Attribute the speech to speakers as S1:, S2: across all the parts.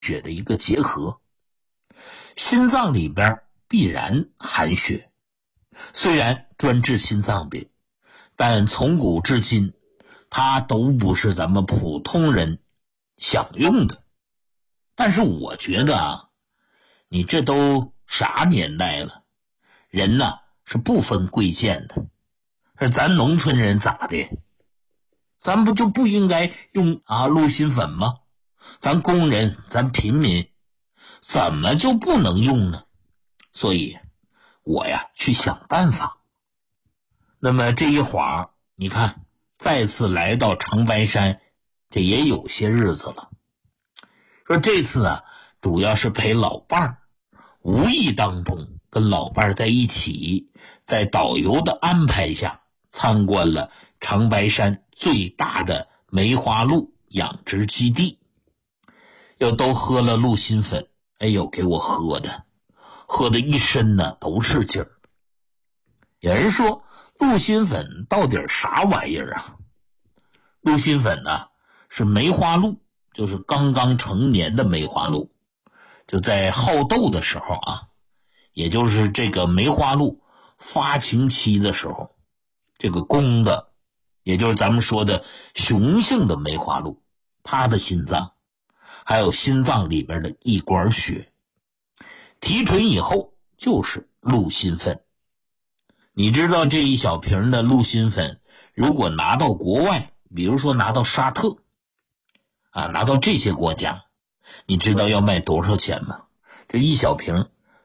S1: 血的一个结合，心脏里边必然含血。虽然专治心脏病，但从古至今它都不是咱们普通人享用的。但是我觉得啊，你这都啥年代了，人呢是不分贵贱的。而咱农村人咋的，咱不就不应该用鹿心粉吗？咱工人咱平民怎么就不能用呢？所以我呀去想办法。那么这一晃你看再次来到长白山，这也有些日子了。说这次啊主要是陪老伴儿，无意当中跟老伴儿在一起，在导游的安排下参观了长白山最大的梅花鹿养殖基地，又都喝了鹿心粉，哎呦给我喝的一身呢都是劲儿。有人说鹿心粉到底啥玩意儿啊？鹿心粉呢是梅花鹿，就是刚刚成年的梅花鹿，就在好斗的时候啊，也就是这个梅花鹿发情期的时候，这个公的，也就是咱们说的雄性的梅花鹿，它的心脏还有心脏里边的一管血提纯以后就是鹿心粉。你知道这一小瓶的鹿心粉如果拿到国外，比如说拿到沙特拿到这些国家，你知道要卖多少钱吗？这一小瓶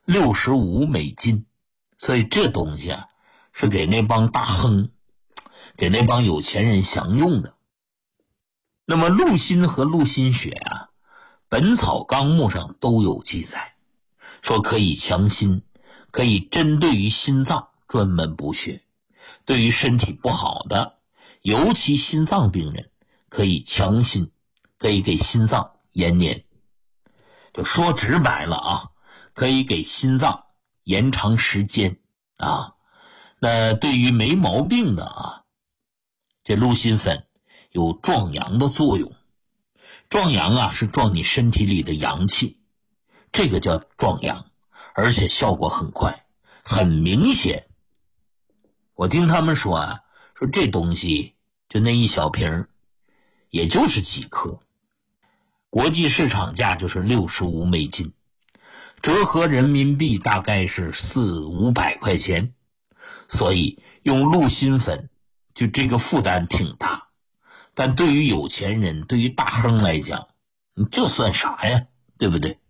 S1: 65美金。所以这东西啊是给那帮大亨，给那帮有钱人享用的。那么鹿心和鹿心血啊，本草纲目上都有记载，说可以强心，可以针对于心脏专门补血，对于身体不好的，尤其心脏病人可以强心，可以给心脏延年。就说直白了啊，可以给心脏延长时间啊。那对于没毛病的啊，这鹿心粉有壮阳的作用。壮阳啊是壮你身体里的阳气，这个叫壮阳，而且效果很快很明显。我听他们说啊，说这东西就那一小瓶也就是几克，国际市场价就是65美金，折合人民币大概是400-500块钱。所以用鹿心粉就这个负担挺大，但对于有钱人，对于大亨来讲，你这算啥呀，对不对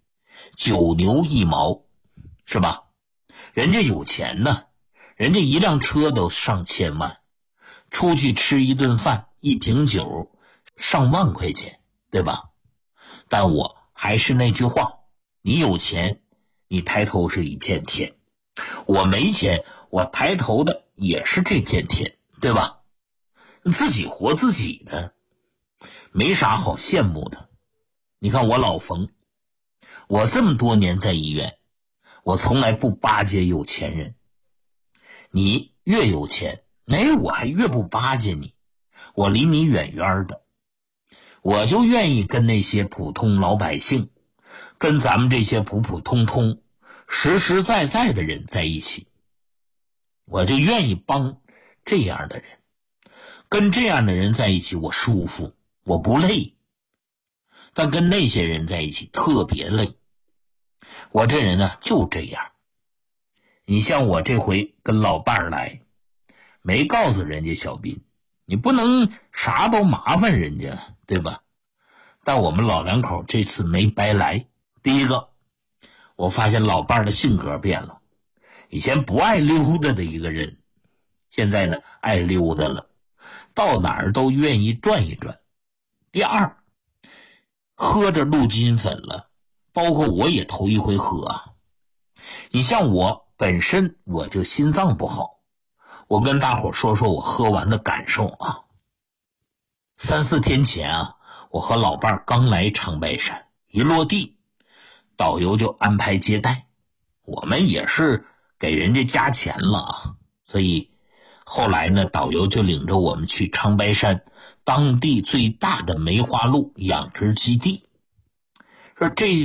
S1: ？9牛1毛是吧？人家有钱呢，人家一辆车都上千万，出去吃一顿饭一瓶酒上万块钱，对吧？但我还是那句话，你有钱你抬头是一片天，我没钱我抬头的也是这片天，对吧？自己活自己的，没啥好羡慕的。你看我老冯，我这么多年在医院，我从来不巴结有钱人。你越有钱，我还越不巴结你，我离你远远的。我就愿意跟那些普通老百姓，跟咱们这些普普通通实实在在的人在一起。我就愿意帮这样的人，跟这样的人在一起我舒服，我不累。但跟那些人在一起特别累。我这人呢就这样。你像我这回跟老伴儿来，没告诉人家小斌，你不能啥都麻烦人家，对吧？但我们老两口这次没白来。第一个，我发现老伴儿的性格变了，以前不爱溜达的一个人，现在呢爱溜达了，到哪儿都愿意转一转。第二，喝着鹿筋粉了，包括我也头一回喝啊。你像我本身我就心脏不好，我跟大伙说说我喝完的感受啊。3-4天前啊，我和老伴儿刚来长白山，一落地，导游就安排接待，我们也是给人家加钱了啊。所以后来呢，导游就领着我们去长白山当地最大的梅花鹿养殖基地。 说这